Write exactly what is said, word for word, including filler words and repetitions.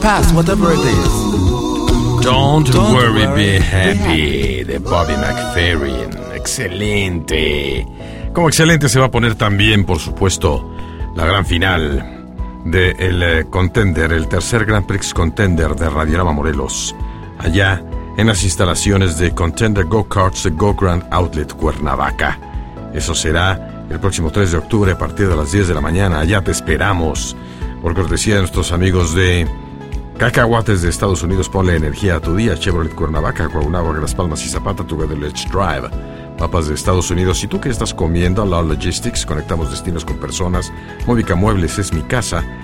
Past, whatever it is. Don't, Don't worry, worry, be happy, de Bobby McFerrin. Excelente. Como excelente se va a poner también, por supuesto, la gran final del eh, Contender, el tercer Grand Prix Contender de Radiorama Morelos, allá en las instalaciones de Contender Go-Karts de Go Grand Outlet Cuernavaca. Eso será el próximo tres de octubre a partir de las diez de la mañana. Allá te esperamos. Por cortesía de nuestros amigos de Cacahuates de Estados Unidos, ponle energía a tu día. Chevrolet Cuernavaca, Coahuila, Las Palmas y Zapata, Together Let's Drive. Papas de Estados Unidos. ¿Y tú qué estás comiendo? Law Logistics, conectamos destinos con personas. Móvica Muebles es mi casa.